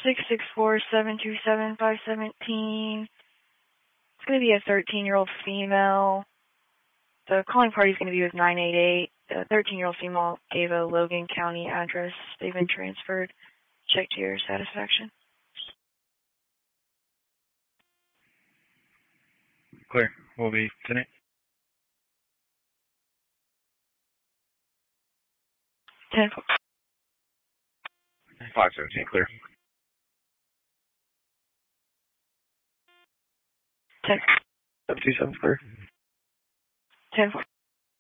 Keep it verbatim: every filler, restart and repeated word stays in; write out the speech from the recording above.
six six four, seven two seven, five one seven. It's going to be a thirteen-year-old female. The calling party is going to be with nine eight eight. The thirteen-year-old female gave a Logan County address. They've been transferred. Check to your satisfaction. Clear. Will be tonight. ten. five seventeen, clear. ten. seven two seven, clear. ten.